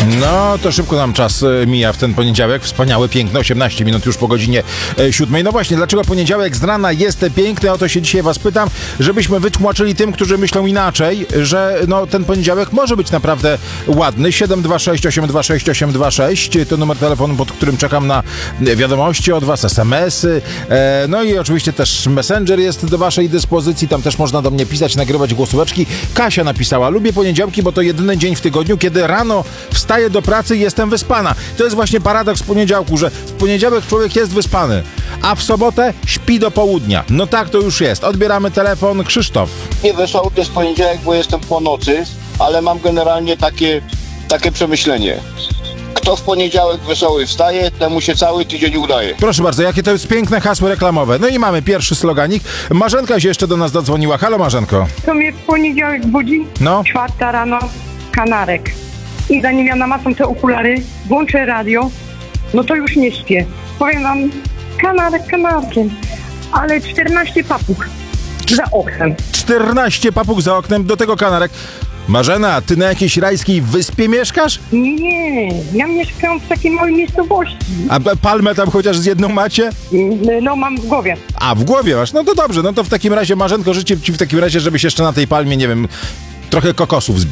No, to szybko nam czas mija w ten poniedziałek. Wspaniały, piękny, 18 minut już po godzinie 7. No właśnie, dlaczego poniedziałek z rana jest piękny? O to się dzisiaj was pytam, żebyśmy wytłumaczyli tym, którzy myślą inaczej, że no, ten poniedziałek może być naprawdę ładny. 726 826 826 to numer telefonu, pod którym czekam na wiadomości od was, SMS-y. No i oczywiście też Messenger jest do waszej dyspozycji. Tam też można do mnie pisać, nagrywać głosóweczki. Kasia napisała: lubię poniedziałki, bo to jedyny dzień w tygodniu, kiedy rano wstaję do pracy i jestem wyspana. To jest właśnie paradoks poniedziałku, że w poniedziałek człowiek jest wyspany, a w sobotę śpi do południa. No tak to już jest. Odbieramy telefon. Krzysztof. Nie wesoły jest poniedziałek, bo jestem po nocy, ale mam generalnie takie przemyślenie. Kto w poniedziałek wesoły wstaje, temu się cały tydzień udaje. Proszę bardzo, jakie to jest piękne hasło reklamowe. No i mamy pierwszy sloganik. Marzenka się jeszcze do nas dodzwoniła. Halo, Marzenko. To mnie w poniedziałek budzi, No. 4 rano, kanarek. I zanim ja namacam te okulary, włączę radio, no to już nie śpię. Powiem wam, kanarek kanarkiem, ale 14 papug za oknem. 14 papug za oknem, do tego kanarek. Marzena, ty na jakiejś rajskiej wyspie mieszkasz? Nie, ja mieszkam w takiej małej miejscowości. A palmę tam chociaż z jedną macie? No mam w głowie. A, w głowie masz? No to dobrze, no to w takim razie, Marzenko, życzę ci w takim razie, żebyś jeszcze na tej palmie, nie wiem, trochę kokosów zbił.